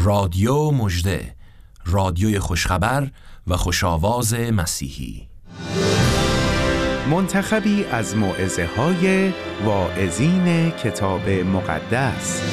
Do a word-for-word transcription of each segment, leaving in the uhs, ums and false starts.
رادیو مژده، رادیوی خوشخبر و خوشاواز مسیحی. منتخبی از موعظه‌های واعظین کتاب مقدس.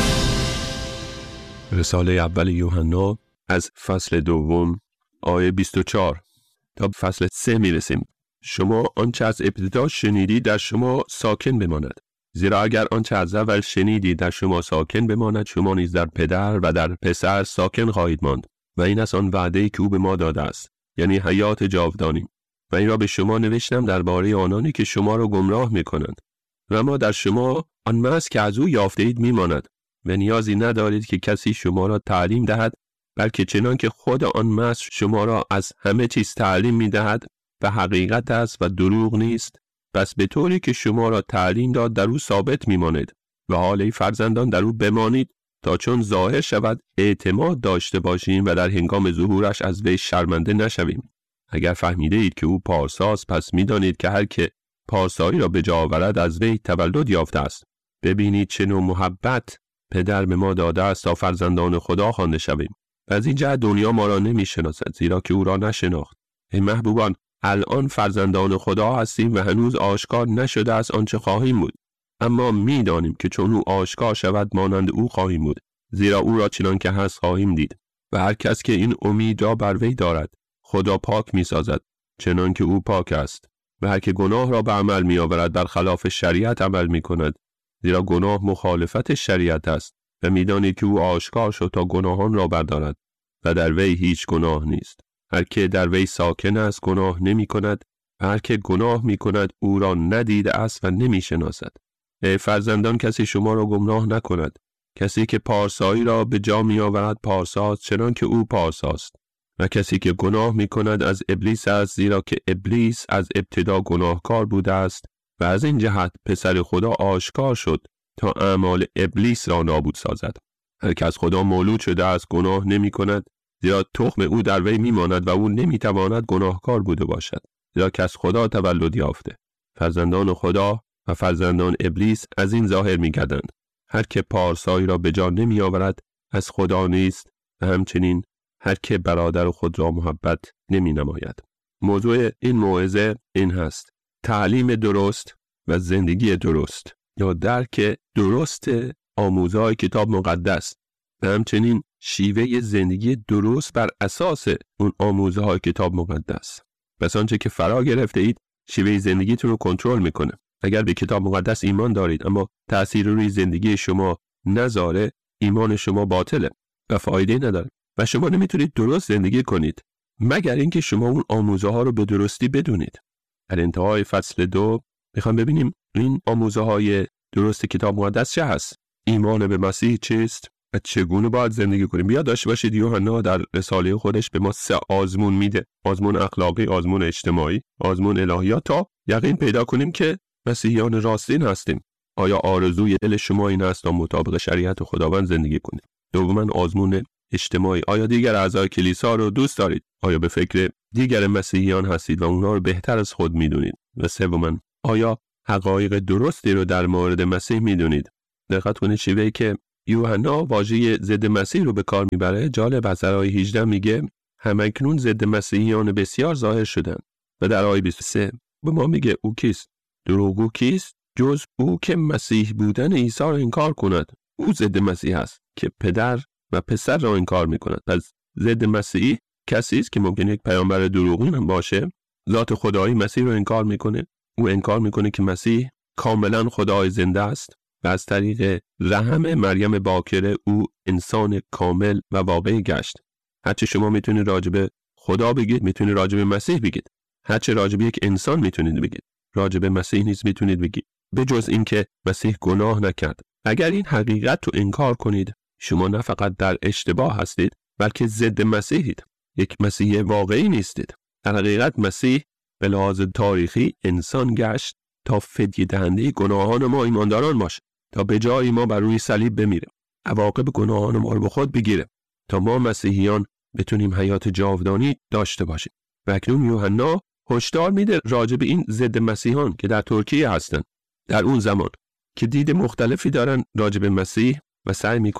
رساله اول یوحنا از فصل دوم آیه بیست و چهار تا فصل سه میرسیم. شما آنچه از ابتدا شنیدید در شما ساکن بماند، زیرا اگر آنچه از اول شنیدید در شما ساکن بماند، شما نیز در پدر و در پسر ساکن خواهید ماند. و این است آن وعده‌ای که او به ما داده است، یعنی حیات جاودانی. و این را به شما نوشتم درباره آنانی که شما را گمراه می‌کنند. و ما در شما آن مسح که از او یافته اید می‌ماند و نیازی ندارید که کسی شما را تعلیم دهد، بلکه چنان که خود آن مسح شما را از همه چیز تعلیم می‌دهد و حقیقت است و دروغ نیست. پس به طوری که شما را تعلیم داد در او ثابت می‌مانید و حال ای فرزندان در او بمانید، تا چون ظاهر شود اعتماد داشته باشیم و در هنگام ظهورش از وی شرمنده نشویم. اگر فهمیده اید که او پارساست، پس می‌دانید که هر که پارسایی را به جا آورد از وی تولد یافته است. ببینید چه نوع محبت پدر به ما داده است تا فرزندان خدا خوانده شویم. و از این جهت دنیا ما را نمی‌شناسد، زیرا که او را نشناخت. ای محبوبان، الان فرزندان خدا هستیم و هنوز آشکار نشده است آنچه خواهیم بود. اما می‌دانیم که چون او آشکار شود مانند او خواهیم بود، زیرا او را چنان که هست خواهیم دید. و هر کس که این امید را بر وی دارد، خدا پاک می‌سازد چنان که او پاک است. و هر که گناه را به عمل می‌آورد بر خلاف شریعت عمل می‌کند، زیرا گناه مخالفت شریعت است. و می‌دانید که او آشکار شد تا گناهان را بردارد و در وی هیچ گناه نیست. هر که در وی ساکن است گناه نمی‌کند، و هر که گناه می‌کند او را ندیده است و نمی‌شناسد. ای فرزندان، کسی شما را گمراه نکند. کسی که پارسایی را به جا می‌آورد پارساست چنان که او پارساست. و کسی که گناه می‌کند از ابلیس است، زیرا که ابلیس از ابتدا گناهکار بوده است. و از این جهت پسر خدا آشکار شد تا اعمال ابلیس را نابود سازد. هر که از خدا مولود شده است گناه نمی‌کند، زیرا تخم او در وی می‌ماند و او نمی‌تواند گناهکار بوده باشد، زیرا که از خدا تولد یافته. فرزندان خدا و فرزندان ابلیس از این ظاهر می‌گردند. هر که پارسایی را به جا نمی‌آورد از خدا نیست، و همچنین هر که برادر خود را محبت نمی‌نماید. موضوع این موعظه این هست: تعلیم درست و زندگی درست، یا درک درست آموزهای کتاب مقدس و همچنین شیوه زندگی درست بر اساس اون آموزهای کتاب مقدس. پس آنچه که فرا گرفته اید شیوه زندگیتون رو کنترل میکنه. اگر به کتاب مقدس ایمان دارید اما تأثیر روی زندگی شما نذاره، ایمان شما باطله و فایده نداره و شما نمیتونید درست زندگی کنید مگر اینکه شما اون آموزه ها رو به درستی بدونید. در انتهای فصل دو میخوام ببینیم این آموزه های درست کتاب مقدس چه هست، ایمان به مسیح چیست و چگونه باید زندگی کنیم. بیاد داشته باشید یوحنا در رساله خودش به ما سه آزمون میده: آزمون اخلاقی، آزمون اجتماعی، آزمون الهیات، تا یقین پیدا کنیم که مسیحیان راستین هستیم. آیا آرزوی دل شما این است تا مطابق شریعت خداوند زندگی کنید؟ دوما آزمون اجتماعی: آیا دیگر اعضای کلیسا رو دوست دارید؟ آیا به فکر دیگر مسیحیان هستید و اونها رو بهتر از خود میدونید؟ و سوما آیا حقایق درستی رو در مورد مسیح میدونید؟ دقت کنید شیوهی که یوحنا واژه ضد مسیح رو به کار میبره جالب. از آیه هجده میگه همکنون ضد مسیحیان بسیار ظاهر شدن. و در آیه بیست و سه به ما میگه او کیست؟ دروغگو کیست جز او که مسیح بودن عیسی را انکار کند؟ او ضد مسیح است که پدر و پسر را انکار میکند. پس ضد مسیح کسی است که ممکن یک پیامبر دروغین هم باشه، ذات خدایی مسیح را انکار میکنه. او انکار میکنه که مسیح کاملا خدای زنده است و از طریق رحم مریم باکره او انسان کامل و واقعی گشت. هرچه شما میتونید راجب خدا بگید میتونید راجب مسیح بگید. هرچه راجب یک انسان میتونید بگید راجب مسیح نیز میتونید بگید، به جز این که مسیح گناه نکرد. اگر این حقیقت رو انکار کنید شما نه فقط در اشتباه هستید بلکه ضد مسیحید. یک مسیح واقعی نیستید. در حقیقت مسیح به لحاظ تاریخی انسان گشت تا فدیه دهنده گناهان ما ایمانداران باشه، تا به جای ما بر روی صلیب بمیره، عواقب گناهان ما رو به خود بگیره، تا ما مسیحیان بتونیم حیات جاودانی داشته باشیم. و اکنون یوحنا هشدار میده راجع به این ضد مسیحان که در ترکیه هستن در اون زمان، که دید مختلفی دارن راجع به مسیح و سعی میکنن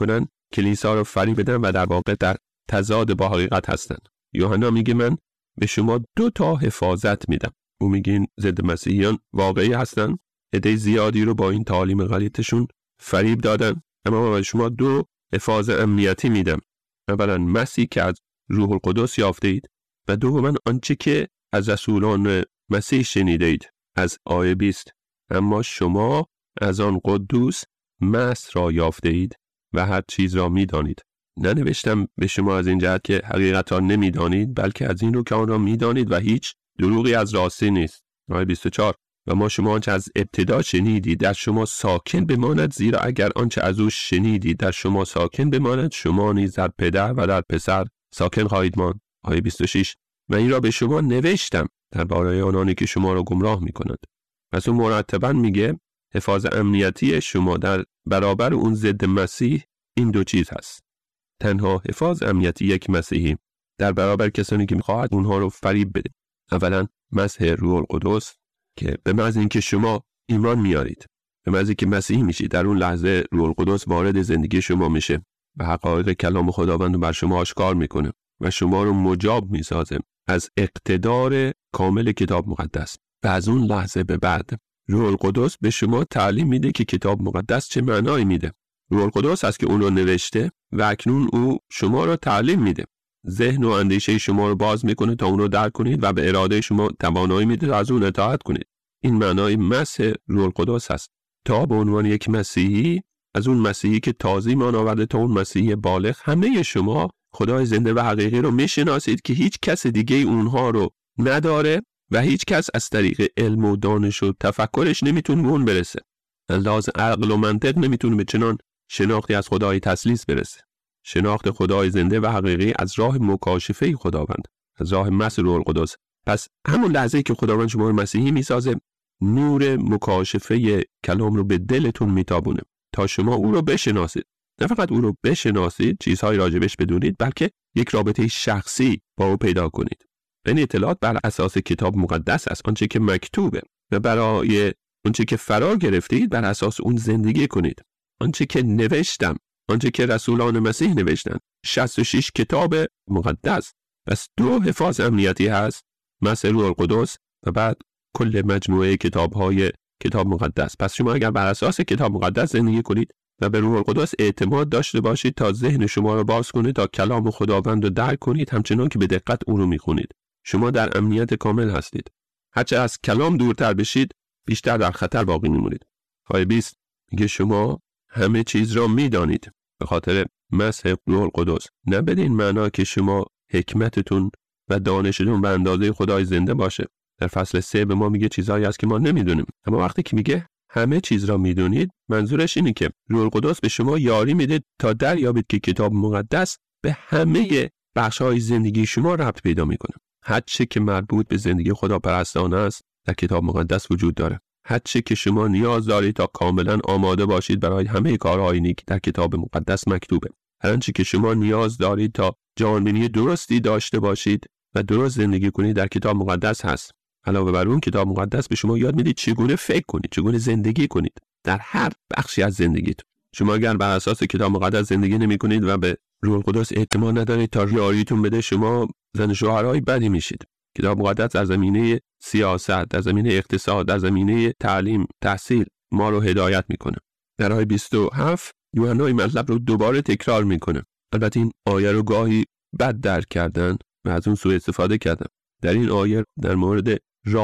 کلیسا رو فریب بدن و در واقع در تضاد با حقیقت هستن. یوحنا میگه من به شما دو تا حفاظت میدم. او میگه این ضد مسیحیان واقعی هستن، عده زیادی رو با این تعالیم غلطشون فریب دادن، اما من به شما دو حفاظت امنیتی میدم. اولا مسیح که از روح القدس یافته اید و دوما آنچه که از رسولان مسیح شنیده اید. از آیه بیست اما شما از آن قدوس مسیح را یافته اید و هر چیز را میدانید. ننوشتم به شما از این جهت که حقیقت را نمیدانید، بلکه از این رو که آن را میدانید و هیچ دروغی از راستی نیست. آیه بیست و چهار و ما شما آنچه از ابتدا شنیدید در شما ساکن بماند، زیرا اگر آنچه از او شنیدید در شما ساکن بماند، شما نیز در پدر و در پسر ساکن خواهید ماند. آیه بیست و شش و این را به شما نوشتم درباره آنانی که شما را گمراه می‌کنند. پس اون مرتباً میگه حفاظت امنیتی شما در برابر اون ضد مسیح این دو چیز هست. تنها حفاظت امنیتی یک مسیحی در برابر کسانی که می‌خواهد اونها رو فریب بده. اولا مسح روح القدس که به محض اینکه شما ایمان میارید، به محض اینکه مسیحی میشید، در اون لحظه روح القدس وارد زندگی شما میشه و حقایق کلام خداوند رو بر شما آشکار میکنه و شما رو مجاب میسازه از اقتدار کامل کتاب مقدس. و از اون لحظه به بعد روح القدس به شما تعلیم میده که کتاب مقدس چه معنایی میده. روح القدس هست که اون رو نوشته و اکنون او شما رو تعلیم میده. ذهن و اندیشه شما رو باز میکنه تا اون رو درک کنید و به اراده شما توانایی میده تا از اون اطاعت کنید. این معنای مسح روح القدس هست. تا به عنوان یک مسیحی، از اون مسیحی که تازه ایمان آورده تا اون مسیحی بالغ، همه شما خدای زنده و حقیقی رو میشناسید که هیچ کس دیگه اونها رو نداره و هیچ کس از طریق علم و دانش و تفکرش نمیتونه به اون برسه. لحاظ عقل و منطق نمیتونه به چنان شناختی از خدای تثلیث برسه. شناخت خدای زنده و حقیقی از راه مکاشفه خداوند، از راه مسح روح القدس. پس همون لحظه که خداوند شما رو مسیحی میسازه، نور مکاشفه کلام رو به دلتون میتابونه تا شما او رو بشناسید. نه فقط او رو بشناسید، چیزهای راجبش بدونید، بلکه یک رابطه شخصی با او پیدا کنید. این اطلاعات بر اساس کتاب مقدس است، آنچه که مکتوبه، و برای آنچه که فرا گرفتید بر اساس اون زندگی کنید. آنچه که نوشتم، آنچه که رسولان مسیح نوشتن، شصت و شش کتاب مقدس. بس دو حفاظ امنیتی هست، مسح روح القدس و بعد کل مجموعه کتاب‌های کتاب مقدس. پس شما اگر بر اساس کتاب مقدس زندگی کنید و به روح القدس اعتماد داشته باشید تا ذهن شما رو باز کنید تا کلام خداوند رو درک کنید، همچنان که به دقت اون رو می‌خونید، شما در امنیت کامل هستید. هرچه از کلام دورتر بشید، بیشتر در خطر باقی می‌مونید. آیه بیست میگه شما همه چیز را می‌دانید به خاطر مسح روح القدس. نه بدین معنا که شما حکمتتون و دانشتون به اندازه خدای زنده باشه. در فصل سه به ما میگه چیزایی هست که ما نمیدونیم. اما وقتی که میگه همه چیز را میدونید، منظورش اینه که روح القدس به شما یاری میده تا دریابید که کتاب مقدس به همه بخش‌های زندگی شما ربط پیدا میکنه. هر چه که مربوط به زندگی خداپرستانه است در کتاب مقدس وجود داره. هر چه که شما نیاز دارید تا کاملا آماده باشید برای همه کارهای نیک در کتاب مقدس مکتوبه. هر چه که شما نیاز دارید تا جانبینی درستی داشته باشید و درست زندگی کنید در کتاب مقدس هست. علاوه بر اون کتاب مقدس به شما یاد میده چگونه فکر کنید، چگونه زندگی کنید در هر بخشی از زندگیتون. شما اگر بر اساس کتاب مقدس زندگی نمی کنید و به روح القدس اعتماد ندارید تا یاریتون بده، شما زن شوهرای بدی میشید. کتاب مقدس در زمینه سیاست، در زمینه اقتصاد، در زمینه تعلیم، تحصیل ما رو هدایت میکنه. در آیه بیست و هفت یوحنا این مطلب رو دوباره تکرار میکنه. البته این آیه رو گاهی بد درک کردن و از اون سوء استفاده کردن. در این آیه در مورد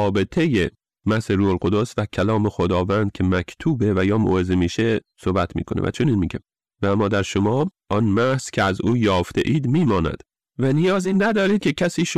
رابطه مسح روح القدس و کلام خداوند که مکتوبه و یا موعظه میشه صحبت میکنه و چنین میگه و اما در شما آن مسح که از او یافته اید میماند و نیازی ندارید که کسی